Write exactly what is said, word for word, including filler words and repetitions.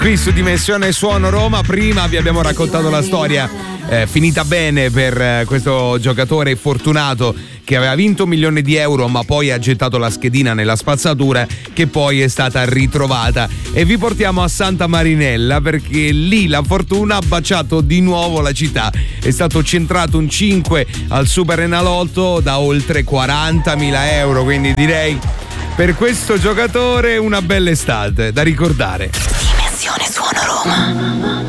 Qui su Dimensione Suono Roma, prima vi abbiamo raccontato la storia eh, finita bene per eh, questo giocatore fortunato che aveva vinto un milione di euro ma poi ha gettato la schedina nella spazzatura, che poi è stata ritrovata. E vi portiamo a Santa Marinella perché lì la fortuna ha baciato di nuovo la città. È stato centrato un cinque al Super Enalotto da oltre quarantamila euro, quindi direi per questo giocatore una bella estate da ricordare. Dimensione Suono Roma.